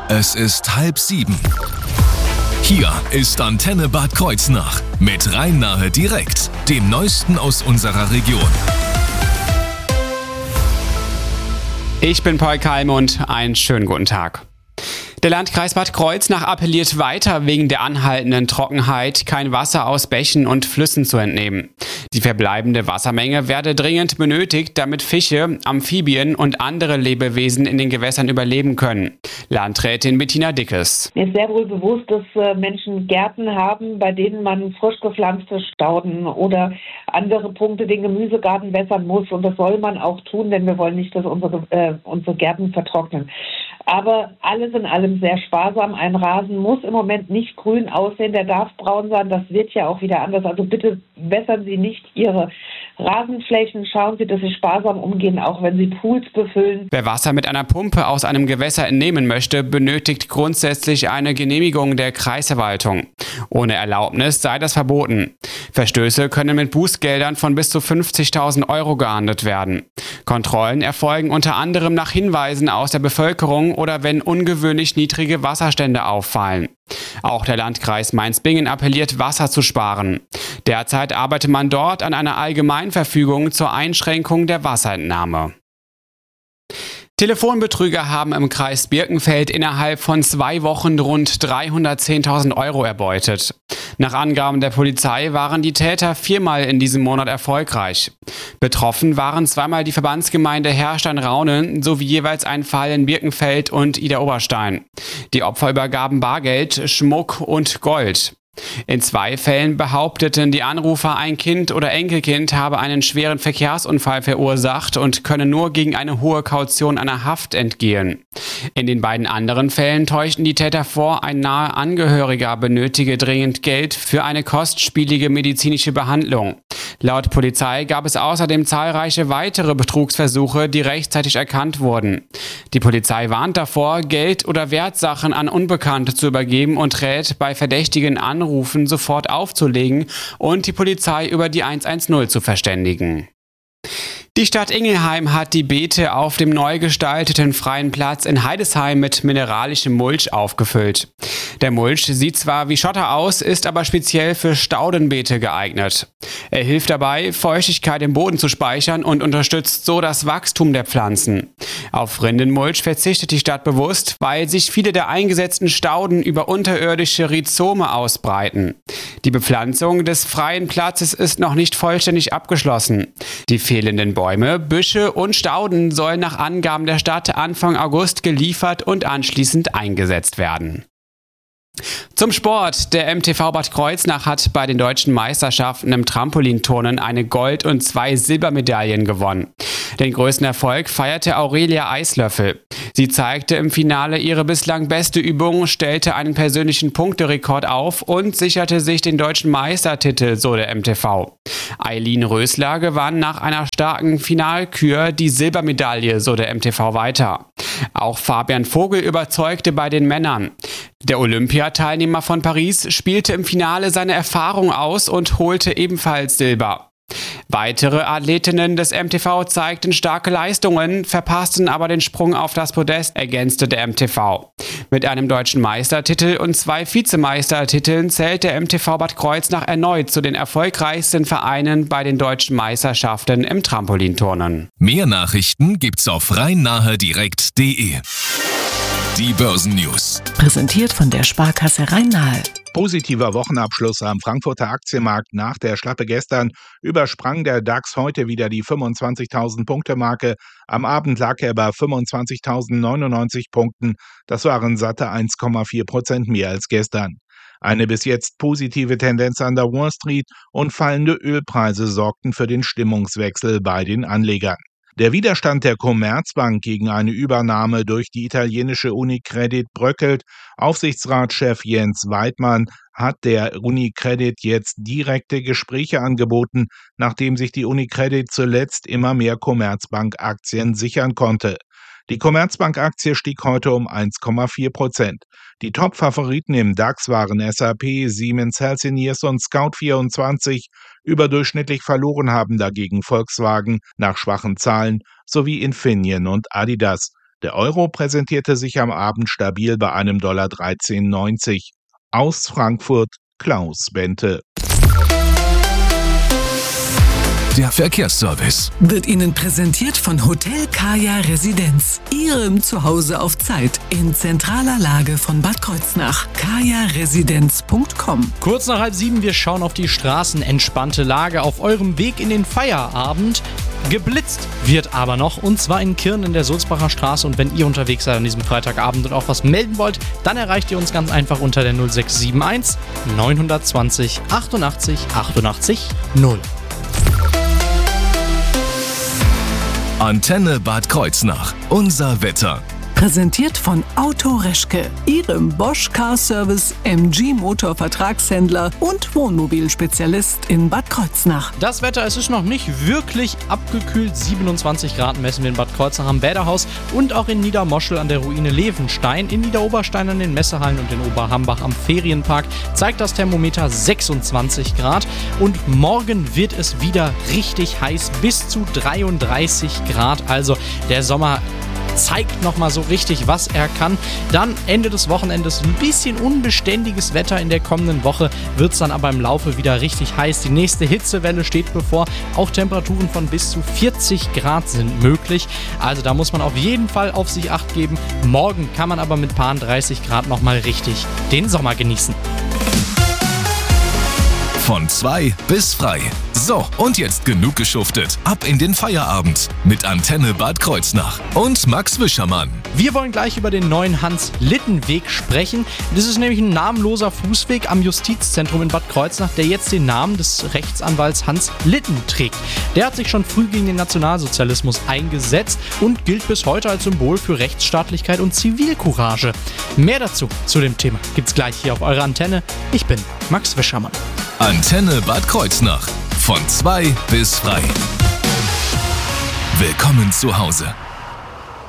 Es ist 6:30. Hier ist Antenne Bad Kreuznach mit Rhein-Nahe direkt, dem Neuesten aus unserer Region. Ich bin Paul Kalmund, einen schönen guten Tag. Der Landkreis Bad Kreuznach appelliert weiter, wegen der anhaltenden Trockenheit kein Wasser aus Bächen und Flüssen zu entnehmen. Die verbleibende Wassermenge werde dringend benötigt, damit Fische, Amphibien und andere Lebewesen in den Gewässern überleben können. Landrätin Bettina Dickes. Mir ist sehr wohl bewusst, dass Menschen Gärten haben, bei denen man frisch gepflanzte Stauden oder andere Punkte den Gemüsegarten wässern muss. Und das soll man auch tun, denn wir wollen nicht, dass unsere Gärten vertrocknen. Aber alles in allem sehr sparsam. Ein Rasen muss im Moment nicht grün aussehen, der darf braun sein. Das wird ja auch wieder anders. Also bitte wässern Sie nicht Ihre Rasenflächen. Schauen Sie, dass Sie sparsam umgehen, auch wenn Sie Pools befüllen. Wer Wasser mit einer Pumpe aus einem Gewässer entnehmen möchte, benötigt grundsätzlich eine Genehmigung der Kreisverwaltung. Ohne Erlaubnis sei das verboten. Verstöße können mit Bußgeldern von bis zu 50.000 Euro geahndet werden. Kontrollen erfolgen unter anderem nach Hinweisen aus der Bevölkerung oder wenn ungewöhnlich niedrige Wasserstände auffallen. Auch der Landkreis Mainz-Bingen appelliert, Wasser zu sparen. Derzeit arbeitet man dort an einer Allgemeinverfügung zur Einschränkung der Wasserentnahme. Telefonbetrüger haben im Kreis Birkenfeld innerhalb von 2 Wochen rund 310.000 Euro erbeutet. Nach Angaben der Polizei waren die Täter 4-mal in diesem Monat erfolgreich. Betroffen waren 2-mal die Verbandsgemeinde Herrstein-Raunen sowie jeweils ein Fall in Birkenfeld und Idar-Oberstein. Die Opfer übergaben Bargeld, Schmuck und Gold. In 2 Fällen behaupteten die Anrufer, ein Kind oder Enkelkind habe einen schweren Verkehrsunfall verursacht und könne nur gegen eine hohe Kaution einer Haft entgehen. In den beiden anderen Fällen täuschten die Täter vor, ein naher Angehöriger benötige dringend Geld für eine kostspielige medizinische Behandlung. Laut Polizei gab es außerdem zahlreiche weitere Betrugsversuche, die rechtzeitig erkannt wurden. Die Polizei warnt davor, Geld oder Wertsachen an Unbekannte zu übergeben und rät, bei verdächtigen Anrufen sofort aufzulegen und die Polizei über die 110 zu verständigen. Die Stadt Ingelheim hat die Beete auf dem neu gestalteten freien Platz in Heidesheim mit mineralischem Mulch aufgefüllt. Der Mulch sieht zwar wie Schotter aus, ist aber speziell für Staudenbeete geeignet. Er hilft dabei, Feuchtigkeit im Boden zu speichern und unterstützt so das Wachstum der Pflanzen. Auf Rindenmulch verzichtet die Stadt bewusst, weil sich viele der eingesetzten Stauden über unterirdische Rhizome ausbreiten. Die Bepflanzung des freien Platzes ist noch nicht vollständig abgeschlossen. Die fehlenden Bäume, Büsche und Stauden sollen nach Angaben der Stadt Anfang August geliefert und anschließend eingesetzt werden. Zum Sport. Der MTV Bad Kreuznach hat bei den deutschen Meisterschaften im Trampolinturnen eine Gold- und 2 Silbermedaillen gewonnen. Den größten Erfolg feierte Aurelia Eislöffel. Sie zeigte im Finale ihre bislang beste Übung, stellte einen persönlichen Punkterekord auf und sicherte sich den deutschen Meistertitel, so der MTV. Eileen Rösler gewann nach einer starken Finalkür die Silbermedaille, so der MTV weiter. Auch Fabian Vogel überzeugte bei den Männern. Der Olympiateilnehmer von Paris spielte im Finale seine Erfahrung aus und holte ebenfalls Silber. Weitere Athletinnen des MTV zeigten starke Leistungen, verpassten aber den Sprung auf das Podest, ergänzte der MTV. Mit einem deutschen Meistertitel und 2 Vizemeistertiteln zählt der MTV Bad Kreuznach erneut zu den erfolgreichsten Vereinen bei den deutschen Meisterschaften im Trampolinturnen. Mehr Nachrichten gibt's auf rhein-nahe-direkt.de. Die Börsennews. Präsentiert von der Sparkasse Rhein-Nahe. Positiver Wochenabschluss am Frankfurter Aktienmarkt. Nach der Schlappe gestern übersprang der DAX heute wieder die 25.000-Punkte-Marke. Am Abend lag er bei 25.099 Punkten. Das waren satte 1,4% mehr als gestern. Eine bis jetzt positive Tendenz an der Wall Street und fallende Ölpreise sorgten für den Stimmungswechsel bei den Anlegern. Der Widerstand der Commerzbank gegen eine Übernahme durch die italienische Unicredit bröckelt. Aufsichtsratschef Jens Weidmann hat der Unicredit jetzt direkte Gespräche angeboten, nachdem sich die Unicredit zuletzt immer mehr Commerzbank-Aktien sichern konnte. Die Commerzbank-Aktie stieg heute um 1,4%. Die Top-Favoriten im DAX waren SAP, Siemens Healthineers und Scout24. Überdurchschnittlich verloren haben dagegen Volkswagen nach schwachen Zahlen sowie Infineon und Adidas. Der Euro präsentierte sich am Abend stabil bei einem $13,90. Aus Frankfurt Klaus Bente. Der Verkehrsservice Wird Ihnen präsentiert von Hotel Kaya Residenz. Ihrem Zuhause auf Zeit in zentraler Lage von Bad Kreuznach. kajaresidenz.com. Kurz nach 6:30, wir schauen auf die Straßen. Entspannte Lage auf eurem Weg in den Feierabend. Geblitzt wird aber noch, und zwar in Kirn in der Sulzbacher Straße. Und wenn ihr unterwegs seid an diesem Freitagabend und auch was melden wollt, dann erreicht ihr uns ganz einfach unter der 0671 920 88 88 0. Antenne Bad Kreuznach. Unser Wetter. Präsentiert von Auto Reschke, Ihrem Bosch Car Service MG Motor Vertragshändler und Wohnmobilspezialist in Bad Kreuznach. Das Wetter, es ist noch nicht wirklich abgekühlt. 27 Grad messen wir in Bad Kreuznach am Bäderhaus und auch in Niedermoschel an der Ruine Levenstein. In Niederoberstein an den Messehallen und in Oberhambach am Ferienpark zeigt das Thermometer 26 Grad. Und morgen wird es wieder richtig heiß, bis zu 33 Grad. Also der Sommer zeigt nochmal so richtig, was er kann. Dann Ende des Wochenendes ein bisschen unbeständiges Wetter. In der kommenden Woche wird es dann aber im Laufe wieder richtig heiß. Die nächste Hitzewelle steht bevor. Auch Temperaturen von bis zu 40 Grad sind möglich. Also da muss man auf jeden Fall auf sich Acht geben. Morgen kann man aber mit paar 30 Grad nochmal richtig den Sommer genießen. Von 2 bis frei. So, und jetzt genug geschuftet. Ab in den Feierabend mit Antenne Bad Kreuznach und Max Wischermann. Wir wollen gleich über den neuen Hans-Litten-Weg sprechen. Das ist nämlich ein namenloser Fußweg am Justizzentrum in Bad Kreuznach, der jetzt den Namen des Rechtsanwalts Hans Litten trägt. Der hat sich schon früh gegen den Nationalsozialismus eingesetzt und gilt bis heute als Symbol für Rechtsstaatlichkeit und Zivilcourage. Mehr dazu zu dem Thema gibt's gleich hier auf eurer Antenne. Ich bin Max Wischermann. Antenne Bad Kreuznach. Von 2 bis frei. Willkommen zu Hause.